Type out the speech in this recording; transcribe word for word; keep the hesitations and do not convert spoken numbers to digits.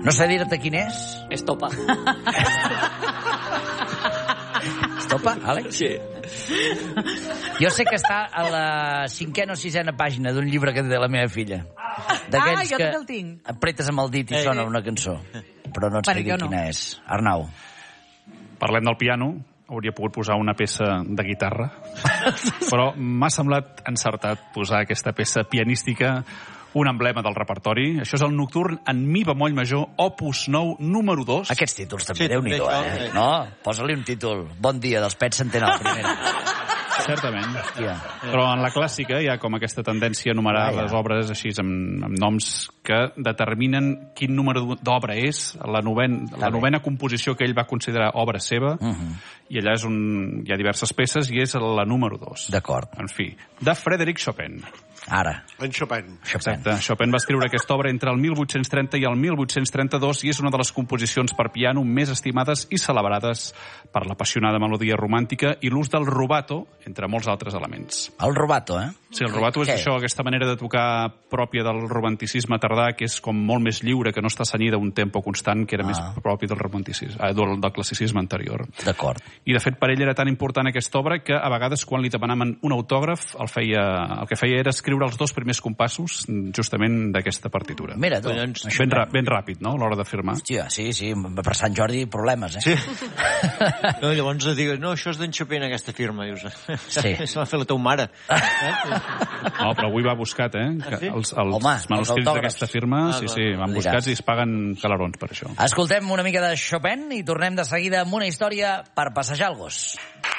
No sé dir-te quin és. Estopa. Estopa, Àlex? Sí. Jo sé que està a la cinquena o sisena pàgina d'un llibre que té la meva filla. Ah, D'aquells jo que també el tinc. apretes amb el dit i Eh, sona eh. una cançó. Però no et sé Perquè dir jo no. quina és. Arnau. Parlem del piano, hauria pogut posar una peça de guitarra, però m'ha semblat encertat posar aquesta peça pianística, un emblema del repertori. Això és el Nocturn en mi bemoll major, opus nou, número dos. Aquests títols també, Sí, Déu-n'hi-do, també eh? això, sí. No? Posa-li un títol. Bon dia, dels Pets Centenal, primera. Certament. Hòstia. Però en la clàssica hi ha com aquesta tendència a numerar Ah, ja. les obres així amb, amb noms que determinen quin número d'obra és, la, noven, la bé. novena composició que ell va considerar obra seva, Uh -huh. i allà és un, hi ha diverses peces i és la número dos. D'acord. En fi, de Frédéric Chopin. Ara. En Chopin. Exacte. Chopin va escriure aquesta obra entre el mil vuit-cents trenta i el mil vuit-cents trenta-dos i és una de les composicions per piano més estimades i celebrades per l'apassionada melodia romàntica i l'ús del rubato, entre molts altres elements. El rubato, eh? Sí, el rubato és Què? això, aquesta manera de tocar pròpia del romanticisme tardà, que és com molt més lliure, que no està senyida a un tempo constant, que era Ah. més propi del romanticisme, eh, del, del classicisme anterior. D'acord. I, de fet, per ell era tan important aquesta obra que, a vegades, quan li demanaven un autògraf, el, feia, el que feia era escriure els dos primers compassos, justament d'aquesta partitura. Mira, tu. Collons. Això Ben, ra ben ràpid, no?, a l'hora de firmar. Hòstia, sí, sí, per Sant Jordi problemes, eh? Sí. No, llavors et digues, no, això és d'en Chopin, aquesta firma. Dius, Sí. se l'ha fet la teva mare. Eh? No, però avui va buscat, eh? Que sí? els, els Home, els manuscrits autògrafs. d'aquesta firma, Ah, sí, clar. sí, van Diràs. buscats i es paguen calarons per això. Escoltem una mica de Chopin i tornem de seguida amb una història per passejar el gos.